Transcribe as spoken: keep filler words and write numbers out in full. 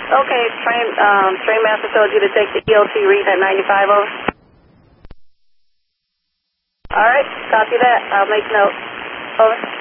Okay, train, um, train master told you to take the E O T read at ninety-five, over. All right, copy that. I'll make note. Over.